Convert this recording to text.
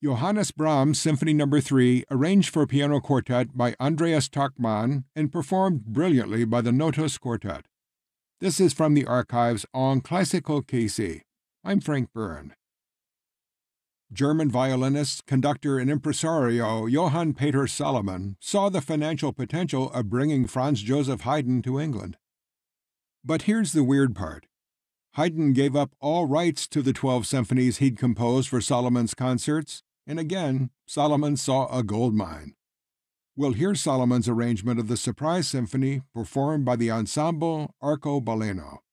Johannes Brahms Symphony No. 3, arranged for piano quartet by Andreas Tachmann and performed brilliantly by the Notus Quartet. This is from the archives on Classical KC. I'm Frank Byrne. German violinist, conductor, and impresario Johann Peter Salomon saw the financial potential of bringing Franz Joseph Haydn to England. But here's the weird part. Haydn gave up all rights to the 12 symphonies he'd composed for Salomon's concerts, and again, Salomon saw a gold mine. We'll hear Salomon's arrangement of the Surprise Symphony performed by the ensemble Arcobaleno.